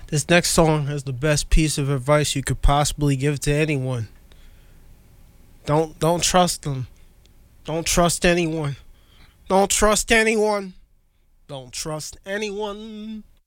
This next song is the best piece of advice you could possibly give to anyone. Don't trust them. Don't trust anyone. Don't trust anyone. Don't trust anyone.